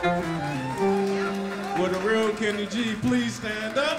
Would a real Kenny G please stand up?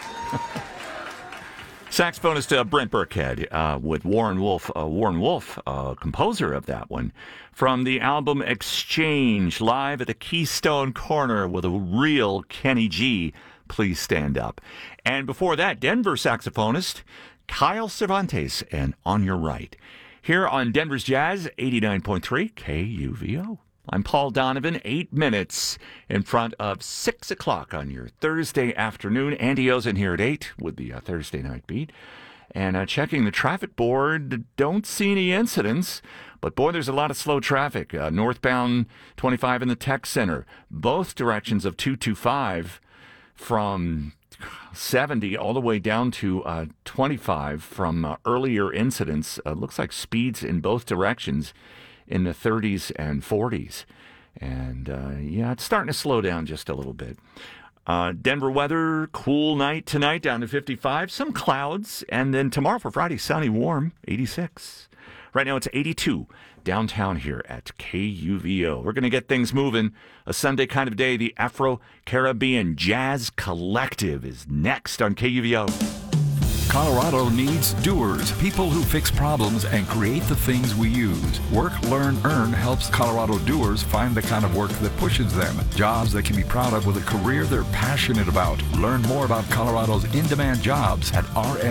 Saxophonist Brent Burkhead with Warren Wolf. Warren Wolf, composer of that one, from the album Exchange, live at the Keystone Corner with a real Kenny G. Please stand up. And before that, Denver saxophonist Kyle Cervantes and On Your Right. Here on Denver's Jazz, 89.3 KUVO. I'm Paul Donovan, 8 minutes in front of 6 o'clock on your Thursday afternoon. Andy O's in here at 8 with the Thursday Night Beat. And checking the traffic board, don't see any incidents. But boy, there's a lot of slow traffic. Northbound 25 in the Tech Center. Both directions of 225 from 70 all the way down to 25 from earlier incidents. Looks like speeds in both directions in the 30s and 40s. And, yeah, it's starting to slow down just a little bit. Denver weather, cool night tonight, down to 55. Some clouds. And then tomorrow for Friday, sunny, warm, 86. Right now it's 82 downtown here at KUVO. We're going to get things moving. A Sunday kind of day. The Afro-Caribbean Jazz Collective is next on KUVO. Colorado needs doers, people who fix problems and create the things we use. Work, Learn, Earn helps Colorado doers find the kind of work that pushes them. Jobs they can be proud of with a career they're passionate about. Learn more about Colorado's in-demand jobs at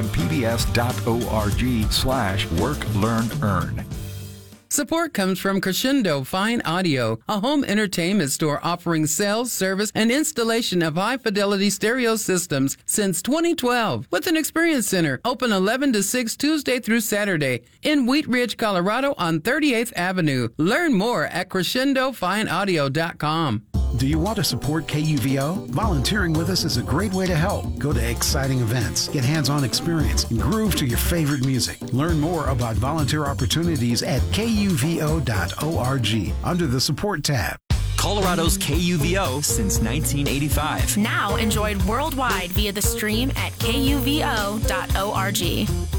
rmpbs.org/work, learn, earn. Support comes from Crescendo Fine Audio, a home entertainment store offering sales, service, and installation of high-fidelity stereo systems since 2012. With an experience center open 11 to 6 Tuesday through Saturday in Wheat Ridge, Colorado on 38th Avenue. Learn more at crescendofineaudio.com. Do you want to support KUVO? Volunteering with us is a great way to help. Go to exciting events, get hands-on experience, and groove to your favorite music. Learn more about volunteer opportunities at kuvo.org under the Support tab. Colorado's KUVO since 1985. Now enjoyed worldwide via the stream at kuvo.org.